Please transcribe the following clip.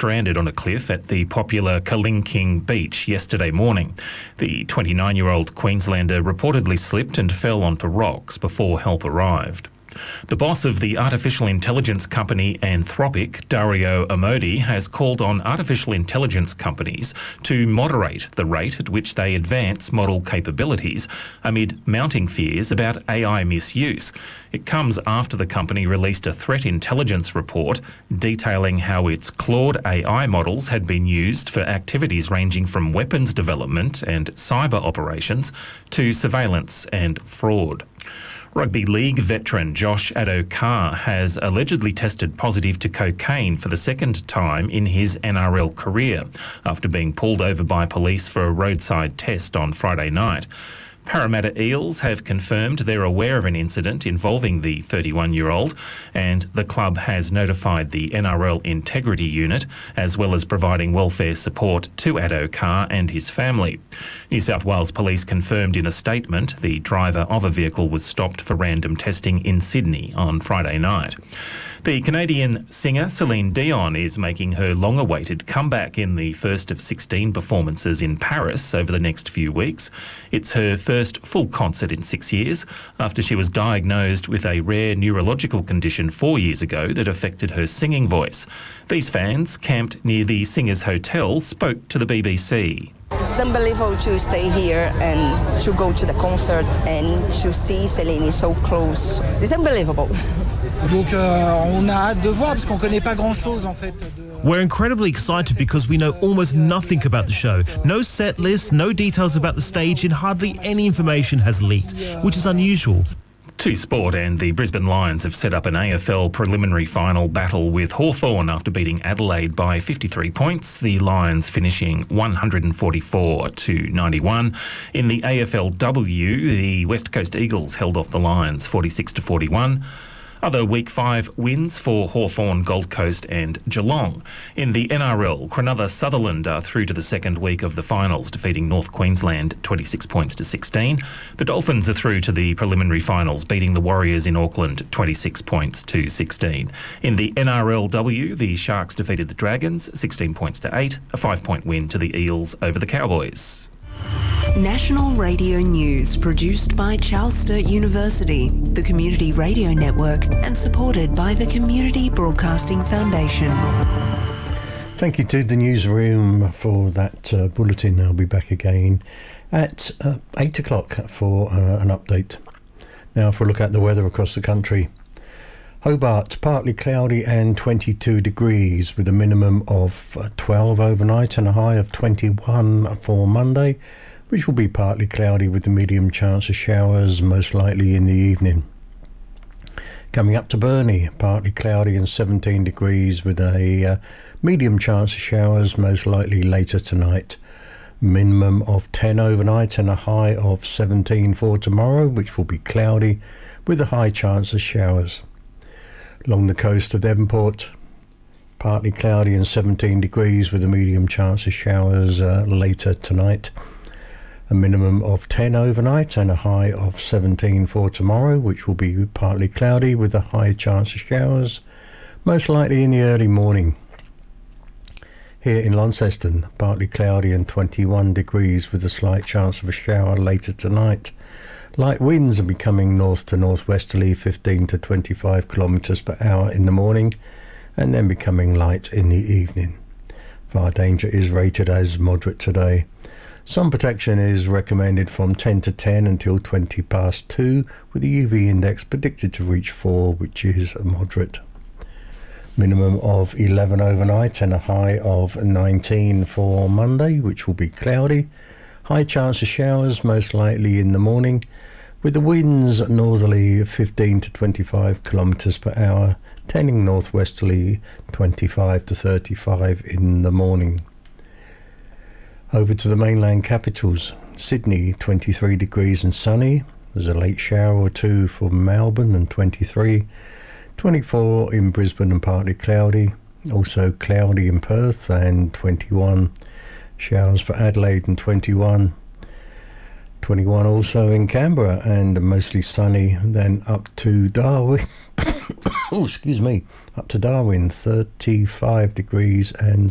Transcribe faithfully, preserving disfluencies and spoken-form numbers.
stranded on a cliff at the popular Kalingking Beach yesterday morning. The twenty-nine-year-old Queenslander reportedly slipped and fell onto rocks before help arrived. The boss of the artificial intelligence company Anthropic, Dario Amodi, has called on artificial intelligence companies to moderate the rate at which they advance model capabilities amid mounting fears about A I misuse. It comes after the company released a threat intelligence report detailing how its Claude A I models had been used for activities ranging from weapons development and cyber operations to surveillance and fraud. Rugby league veteran Josh Addo-Carr has allegedly tested positive to cocaine for the second time in his N R L career after being pulled over by police for a roadside test on Friday night. Parramatta Eels have confirmed they're aware of an incident involving the thirty-one-year-old, and the club has notified the N R L Integrity Unit, as well as providing welfare support to Addo-Carr and his family. New South Wales Police confirmed in a statement the driver of a vehicle was stopped for random testing in Sydney on Friday night. The Canadian singer Celine Dion is making her long-awaited comeback in the first of sixteen performances in Paris over the next few weeks. It's her first full concert in six years after she was diagnosed with a rare neurological condition four years ago that affected her singing voice. These fans, camped near the singer's hotel, spoke to the B B C. It's unbelievable to stay here and to go to the concert and to see Celine so close. It's unbelievable. Donc euh, on a hâte de voir parce qu'on connaît pas grand-chose en fait. We're incredibly excited because we know almost nothing about the show. No set list, no details about the stage, and hardly any information has leaked, which is unusual. To sport, and the Brisbane Lions have set up an A F L preliminary final battle with Hawthorn after beating Adelaide by fifty-three points. The Lions finishing one forty-four to ninety-one. In the A F L W, the West Coast Eagles held off the Lions forty-six to forty-one. Other Week five wins for Hawthorn, Gold Coast and Geelong. In the N R L, Cronulla Sutherland are through to the second week of the finals, defeating North Queensland twenty-six points to sixteen. The Dolphins are through to the preliminary finals, beating the Warriors in Auckland twenty-six points to sixteen. In the N R L W, the Sharks defeated the Dragons sixteen points to eight, a five-point win to the Eels over the Cowboys. National Radio News, produced by Charles Sturt University, the Community Radio Network, and supported by the Community Broadcasting Foundation. Thank you to the newsroom for that uh, bulletin. I'll be back again at uh, eight o'clock for uh, an update. Now for a look at the weather across the country. Hobart, partly cloudy and twenty-two degrees with a minimum of uh, twelve overnight and a high of twenty-one for Monday, which will be partly cloudy with a medium chance of showers, most likely in the evening. Coming up to Burnie, partly cloudy and seventeen degrees with a uh, medium chance of showers, most likely later tonight. Minimum of ten overnight and a high of seventeen for tomorrow, which will be cloudy with a high chance of showers. Along the coast of Devonport, partly cloudy and seventeen degrees with a medium chance of showers uh, later tonight. A minimum of ten overnight and a high of seventeen for tomorrow, which will be partly cloudy with a high chance of showers, most likely in the early morning. Here in Launceston, partly cloudy and twenty-one degrees with a slight chance of a shower later tonight. Light winds are becoming north to northwesterly, fifteen to twenty-five kilometres per hour in the morning, and then becoming light in the evening. Fire danger is rated as moderate today. Sun protection is recommended from ten to ten until twenty past two, with the U V index predicted to reach four, which is moderate. Minimum of eleven overnight and a high of nineteen for Monday, which will be cloudy. High chance of showers, most likely in the morning, with the winds northerly fifteen to twenty-five kilometres per hour, tending northwesterly twenty-five to thirty-five in the morning. Over to the mainland capitals. Sydney, twenty-three degrees and sunny. There's a late shower or two for Melbourne and twenty-three. twenty-four in Brisbane and partly cloudy. Also cloudy in Perth and twenty-one. Showers for Adelaide and twenty-one. twenty-one also in Canberra and mostly sunny. Then up to Darwin. oh, excuse me. Up to Darwin, thirty-five degrees and